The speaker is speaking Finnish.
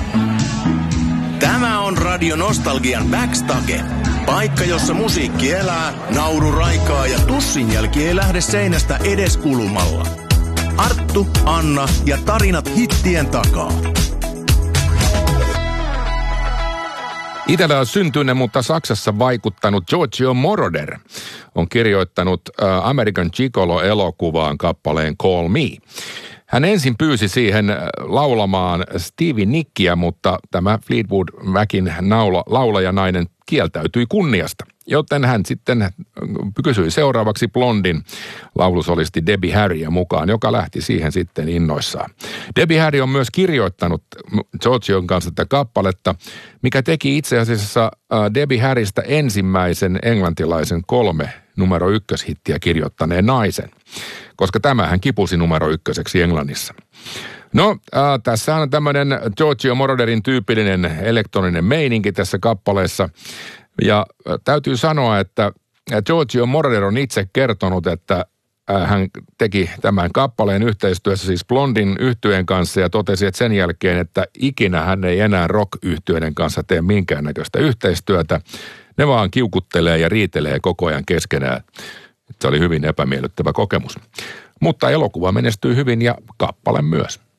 Tämä on Radio Nostalgian Backstage. Paikka, jossa musiikki elää, nauru raikaa ja tussin jälki ei lähde seinästä edes kulumalla. Arttu, Anna ja tarinat hittien takaa. Italiassa syntynyt, mutta Saksassa vaikuttanut Giorgio Moroder on kirjoittanut American Gigolo-elokuvaan kappaleen Call Me. Hän ensin pyysi siihen laulamaan Stevie Nickia, mutta tämä Fleetwood Macin laulajanainen kieltäytyi kunniasta. Joten hän sitten kysyi seuraavaksi Blondin laulusolisti Debbie Harryä mukaan, joka lähti siihen sitten innoissaan. Debbie Harry on myös kirjoittanut Giorgion kanssa tätä kappaletta, mikä teki itse asiassa Debbie Harrystä ensimmäisen englantilaisen 3 numero 1-hittiä kirjoittaneen naisen, koska tämähän kipusi numero 1 Englannissa. No, tässä on tämmöinen Giorgio Moroderin tyypillinen elektroninen meininki tässä kappaleessa. Ja täytyy sanoa, että Giorgio Moroder on itse kertonut, että hän teki tämän kappaleen yhteistyössä siis Blondin yhtyeen kanssa ja totesi, että sen jälkeen, että ikinä hän ei enää rock-yhtyeiden kanssa tee minkäännäköistä yhteistyötä. Ne vaan kiukuttelee ja riitelee koko ajan keskenään. Se oli hyvin epämiellyttävä kokemus. Mutta elokuva menestyy hyvin ja kappale myös.